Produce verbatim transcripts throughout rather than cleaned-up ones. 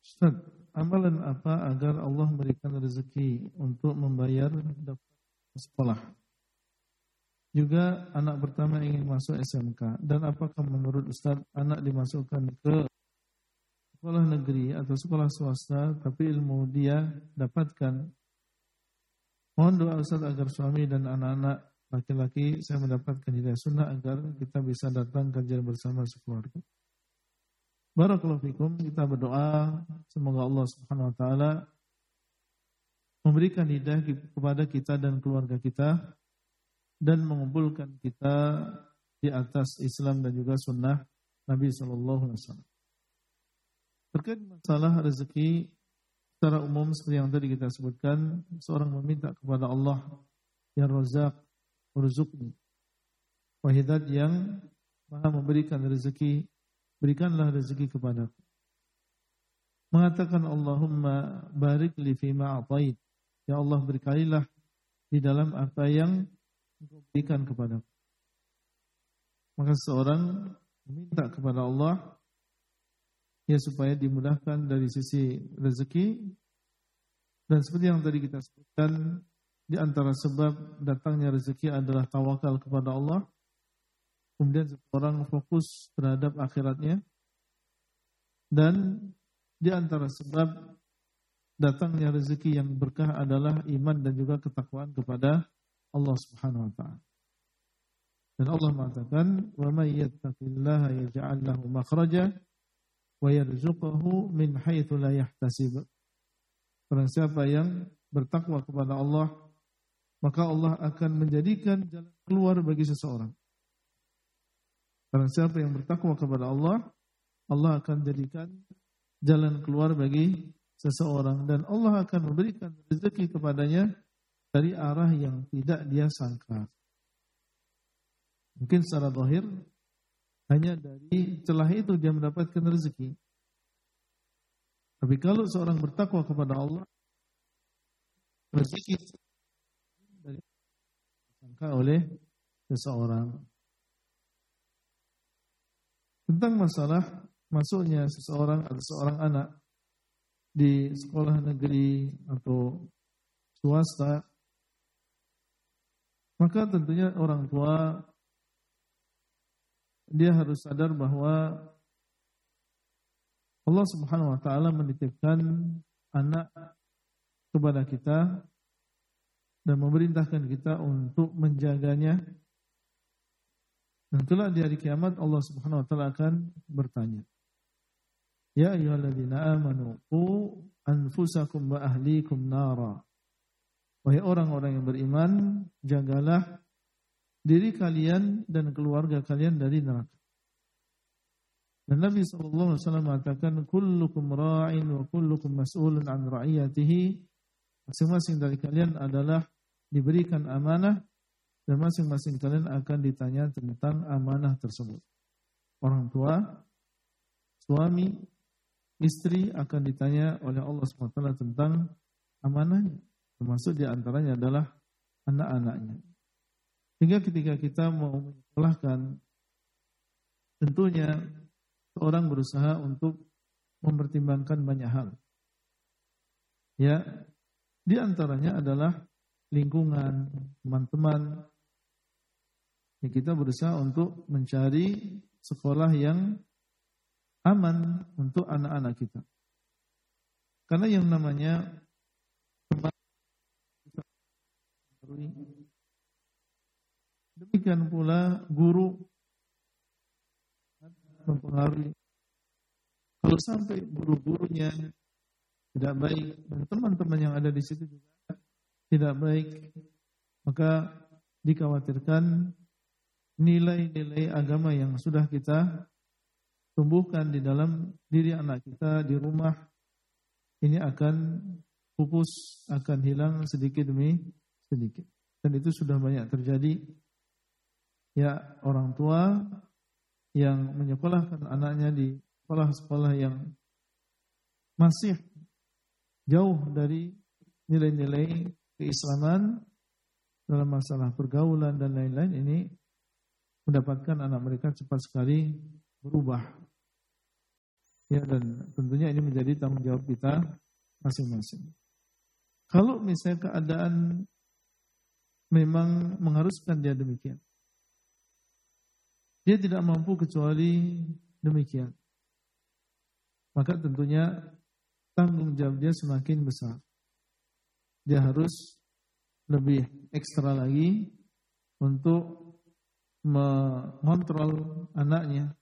Ustaz, amalan apa agar Allah memberikan rezeki untuk membayar daftar sekolah? Juga anak pertama ingin masuk S M K. Dan apakah menurut Ustaz anak dimasukkan ke sekolah negeri atau sekolah swasta tapi ilmu dia dapatkan? Mohon doa Ustaz agar suami dan anak-anak laki-laki saya mendapatkan hidayah sunnah agar kita bisa datang kajian bersama sekeluarga. Barakallahu fikum, kita berdoa semoga Allah Subhanahu wa taala memberikan hidayah kepada kita dan keluarga kita dan mengumpulkan kita di atas Islam dan juga sunnah Nabi sallallahu alaihi wasallam. Terkait masalah rezeki secara umum seperti yang tadi kita sebutkan, seorang meminta kepada Allah, ya Razzaq, urzuqni. Wahidat yang Maha memberikan rezeki, berikanlah rezeki kepadaku. Mengatakan Allahumma barik li fima a'tait. Ya Allah, berkailah di dalam apa yang Engkau berikan kepadaku. Maka seorang meminta kepada Allah ya supaya dimudahkan dari sisi rezeki, dan seperti yang tadi kita sebutkan, di antara sebab datangnya rezeki adalah tawakal kepada Allah. Kemudian seorang fokus terhadap akhiratnya, dan di antara sebab datangnya rezeki yang berkah adalah iman dan juga ketakwaan kepada Allah Subhanahu wa taala. Dan Allah mengatakan, "Wa may yattaqillaha yaj'al lahu makhraja wa yarzuqhu min haitsu la yahtasib." Barang siapa yang bertakwa kepada Allah, maka Allah akan menjadikan jalan keluar bagi seseorang. Barang siapa yang bertakwa kepada Allah, Allah akan jadikan jalan keluar bagi seseorang, dan Allah akan memberikan rezeki kepadanya dari arah yang tidak dia sangka. Mungkin secara zahir hanya dari celah itu dia mendapatkan rezeki. Tapi kalau seorang bertakwa kepada Allah, rezeki dari disangka oleh seseorang. Tentang masalah masuknya seseorang atau seorang anak di sekolah negeri atau swasta, maka tentunya orang tua dia harus sadar bahwa Allah Subhanahu wa taala menitipkan anak kepada kita dan memerintahkan kita untuk menjaganya. Dan kelak di hari kiamat Allah Subhanahu wa taala akan bertanya, "Ya ayyuhalladzina amanu qu anfusakum wa ahlikum nara." Wahai orang-orang yang beriman, jagalah diri kalian dan keluarga kalian dari neraka. Dan Nabi sallallahu alaihi wasallam mengatakan, "Kullukum ra'in wa kullukum mas'ulun an ra'iyatihi." Masing-masing dari kalian adalah diberikan amanah dan masing-masing kalian akan ditanya tentang amanah tersebut. Orang tua, suami, istri akan ditanya oleh Allah subhanahu wa taala tentang amanahnya. Termasuk di antaranya adalah anak-anaknya. Sehingga ketika kita mau menyekolahkan, tentunya seorang berusaha untuk mempertimbangkan banyak hal. Ya, di antaranya adalah lingkungan, teman-teman. Ya, kita berusaha untuk mencari sekolah yang aman untuk anak-anak kita. Karena yang namanya tempat demikian pula guru mempengaruhi. Kalau sampai guru-gurunya tidak baik dan teman-teman yang ada di situ juga tidak baik, maka dikhawatirkan nilai-nilai agama yang sudah kita tumbuhkan di dalam diri anak kita di rumah ini akan pupus, akan hilang sedikit demi sedikit. Dan itu sudah banyak terjadi. Ya, orang tua yang menyekolahkan anaknya di sekolah-sekolah yang masih jauh dari nilai-nilai keislaman dalam masalah pergaulan dan lain-lain, ini mendapatkan anak mereka cepat sekali berubah. Ya, dan tentunya ini menjadi tanggung jawab kita masing-masing. Kalau misalnya keadaan memang mengharuskan dia demikian, dia tidak mampu kecuali demikian, maka tentunya tanggung jawab dia semakin besar. Dia harus lebih ekstra lagi untuk mengontrol anaknya.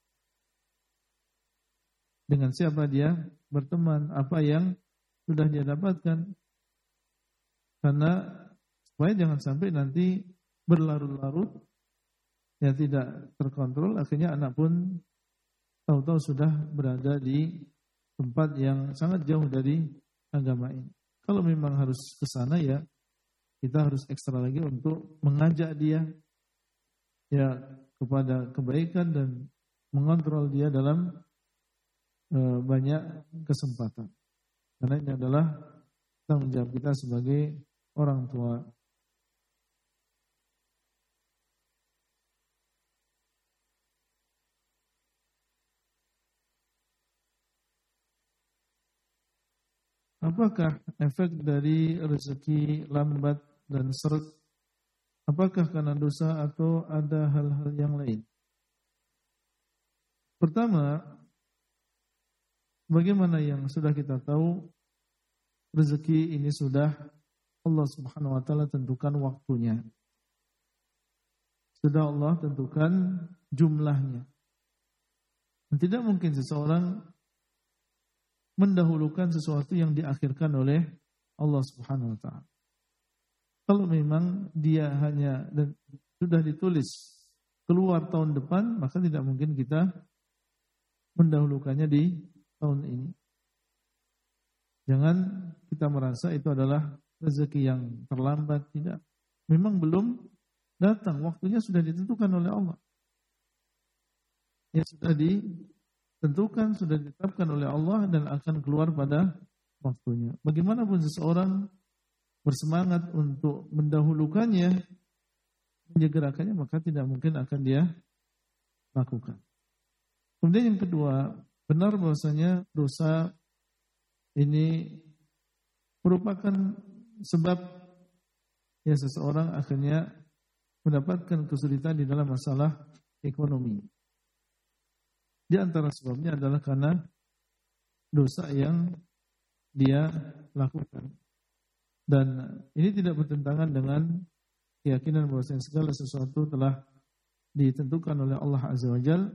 Dengan siapa dia berteman, apa yang sudah dia dapatkan. Karena supaya jangan sampai nanti berlarut-larut, ya tidak terkontrol, akhirnya anak pun tahu-tahu sudah berada di tempat yang sangat jauh dari agama ini. Kalau memang harus ke sana, ya kita harus ekstra lagi untuk mengajak dia ya kepada kebaikan dan mengontrol dia dalam banyak kesempatan. Karena ini adalah tanggung jawab kita sebagai orang tua. Apakah efek dari rezeki lambat dan seret? Apakah karena dosa atau ada hal-hal yang lain? Pertama, bagaimana yang sudah kita tahu, rezeki ini sudah Allah Subhanahu wa taala tentukan waktunya. Sudah Allah tentukan jumlahnya. Dan tidak mungkin seseorang mendahulukan sesuatu yang diakhirkan oleh Allah Subhanahu wa taala. Kalau memang dia hanya dan sudah ditulis keluar tahun depan, maka tidak mungkin kita mendahulukannya di tahun ini. Jangan kita merasa itu adalah rezeki yang terlambat, tidak. Memang belum datang, waktunya sudah ditentukan oleh Allah. Ya sudah ditentukan, sudah ditetapkan oleh Allah dan akan keluar pada waktunya. Bagaimanapun seseorang bersemangat untuk mendahulukannya, menyegerakannya, maka tidak mungkin akan dia lakukan. Kemudian yang kedua, benar bahwasanya dosa ini merupakan sebab ya seseorang akhirnya mendapatkan kesulitan di dalam masalah ekonomi. Di antara sebabnya adalah karena dosa yang dia lakukan. Dan ini tidak bertentangan dengan keyakinan bahwasanya segala sesuatu telah ditentukan oleh Allah Azza wa Jalla.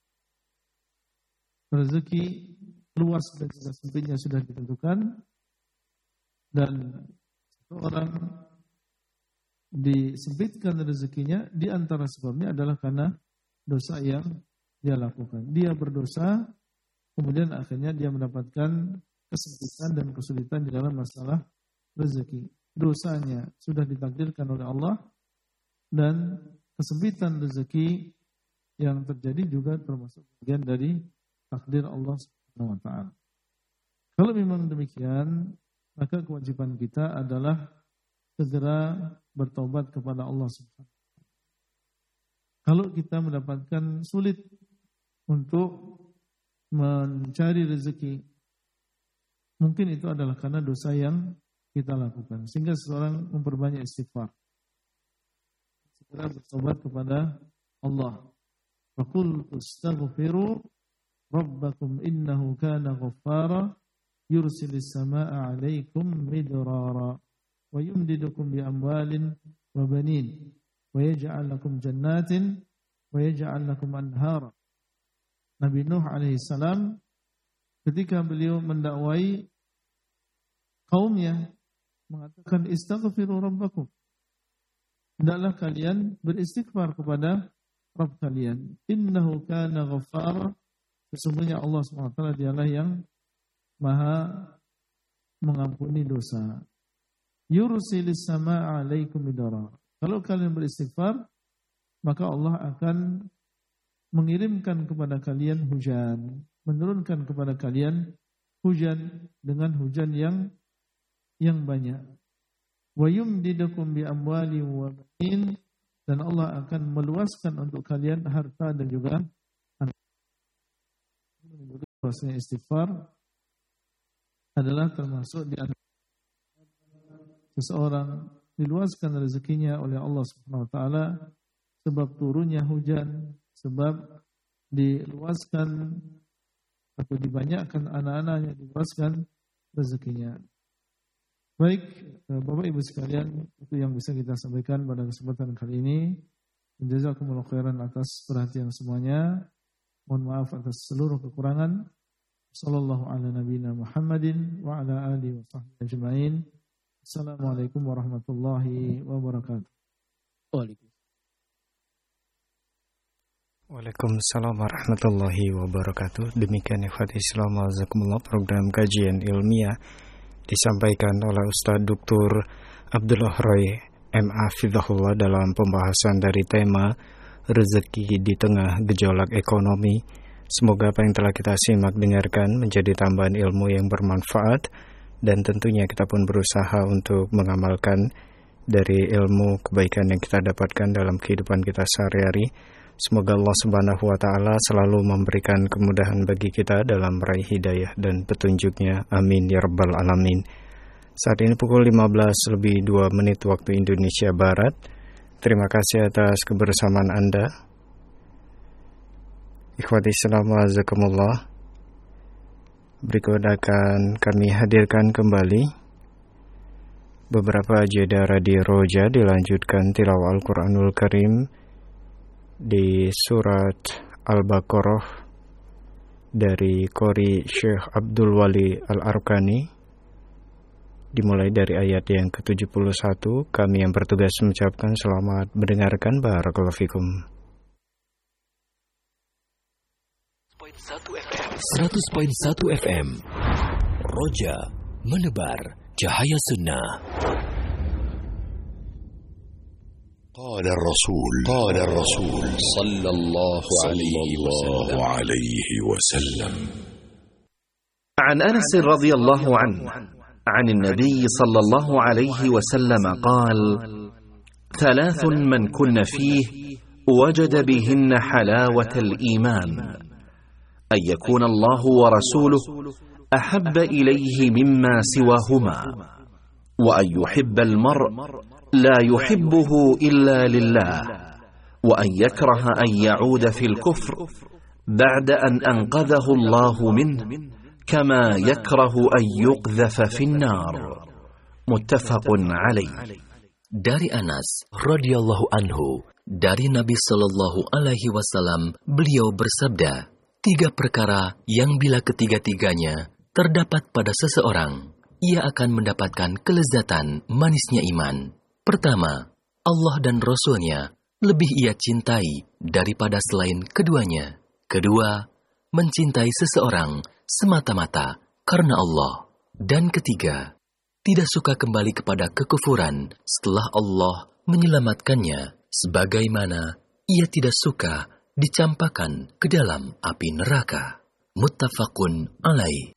Rezeki luas dan sempitnya sudah ditentukan, dan seorang disempitkan rezekinya di antara sebabnya adalah karena dosa yang dia lakukan. Dia berdosa, kemudian akhirnya dia mendapatkan kesempitan dan kesulitan di dalam masalah rezeki. Dosanya sudah ditakdirkan oleh Allah, dan kesempitan rezeki yang terjadi juga termasuk bagian dari takdir Allah Subhanahu wa taala. Kalau memang demikian, maka kewajiban kita adalah segera bertobat kepada Allah Subhanahu wa taala. Kalau kita mendapatkan sulit untuk mencari rezeki, mungkin itu adalah karena dosa yang kita lakukan. Sehingga seseorang memperbanyak istighfar. Segera bertobat kepada Allah. Faqul astaghfiru rabbakum innahu kana ghaffara yursilis samaa'a 'alaikum midrara wa yumdidukum bi amwalin wa banin wa yaj'al lakum jannatin wa yaj'al lakum anhara. Nabi Nuh alaihi salam ketika beliau mendakwai kaumnya mengatakan istaghfiru rabbakum, hendaklah kalian beristighfar kepada Rabb kalian. Innahu kana ghaffara, sesungguhnya Allah subhanahu wa taala dialah yang maha mengampuni dosa. Yursilis samaa'a 'alaikum midara. Kalau kalian beristighfar, maka Allah akan mengirimkan kepada kalian hujan, menurunkan kepada kalian hujan dengan hujan yang yang banyak. Wa yumdidukum bi amwali wa banin, dan Allah akan meluaskan untuk kalian harta dan juga anak. bahwasanya istighfar adalah termasuk di antara seseorang diluaskan rezekinya oleh Allah Subhanahu wa taala, sebab turunnya hujan, sebab diluaskan atau dibanyakkan anak-anaknya, diluaskan rezekinya. Baik, Bapak Ibu sekalian, itu yang bisa kita sampaikan pada kesempatan kali ini. Jazakumullahu khairan atas perhatian semuanya. Mohon maaf atas seluruh kekurangan. Sallallahu ala nabiyina Muhammadin wa ala alihi wa sahbihi ajma'in. Assalamualaikum warahmatullahi wabarakatuh. Waalaikumsalam warahmatullahi wabarakatuh. Demikian ikhwati Islam azakumullah, program kajian ilmiah disampaikan oleh Ustaz Doktor Abdullah Roy M A Fidhahullah dalam pembahasan dari tema rezeki di tengah gejolak ekonomi. Semoga apa yang telah kita simak dengarkan menjadi tambahan ilmu yang bermanfaat, dan tentunya kita pun berusaha untuk mengamalkan dari ilmu kebaikan yang kita dapatkan dalam kehidupan kita sehari-hari. Semoga Allah Subhanahu wa taala selalu memberikan kemudahan bagi kita dalam meraih hidayah dan petunjuknya. Amin ya rabbal alamin. Saat ini pukul lima belas lebih dua menit waktu Indonesia Barat. Terima kasih atas kebersamaan Anda. Ikhwati Islam azakumullah. Berikut akan kami hadirkan kembali beberapa jeda radio Roja, dilanjutkan tilawah Al-Quranul Karim di surat Al-Baqarah dari Qori Syekh Abdul Wali Al-Arkani, dimulai dari ayat yang ke tujuh puluh satu. Kami yang bertugas mengucapkan selamat mendengarkan. Barakallahu fikum. seratus koma satu F M Roja, menebar cahaya sunnah. قال الرسول قال الرسول صلى الله عليه وسلم عن أنس رضي الله عنه عن النبي صلى الله عليه وسلم قال: ثلاث من كن فيه وجد بهن حلاوة الإيمان: أن يكون الله ورسوله أحب إليه مما سواهما، وأن يحب المرء لا يحبه إلا لله، وأن يكره أن يعود في الكفر بعد أن أنقذه الله منه كما يكره أن يقذف في النار. متفق عليه. Dari Anas radhiyallahu anhu, dari Nabi sallallahu alaihi wasallam, beliau bersabda, tiga perkara yang bila ketiga-tiganya terdapat pada seseorang, ia akan mendapatkan kelezatan manisnya iman. Pertama, Allah dan Rasul-Nya lebih ia cintai daripada selain keduanya. Kedua, mencintai seseorang semata-mata karena Allah. Dan ketiga, tidak suka kembali kepada kekufuran setelah Allah menyelamatkannya, sebagaimana ia tidak suka dicampakkan ke dalam api neraka. Muttafaqun alaih.